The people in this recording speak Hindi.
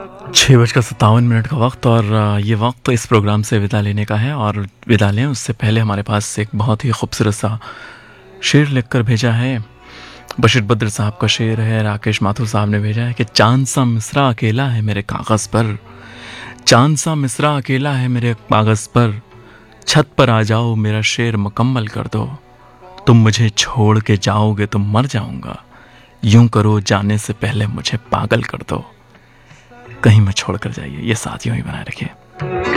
6:57 का वक्त और ये वक्त इस प्रोग्राम से विदा लेने का है। और विदा लें उससे पहले हमारे पास एक बहुत ही खूबसूरत सा शेर लिखकर भेजा है। बशीर बद्र साहब का शेर है, राकेश माथुर साहब ने भेजा है कि चांद सा मिसरा अकेला है मेरे कागज़ पर, चांद सा मिसरा अकेला है मेरे कागज़ पर, छत पर आ जाओ मेरा शेर मुकम्मल कर दो, तुम मुझे छोड़ के जाओगे तो मर जाऊंगा, यूं करो जाने से पहले मुझे पागल कर दो, कहीं मत छोड़ कर जाइए, ये साथ यूं ही बनाए रखिए।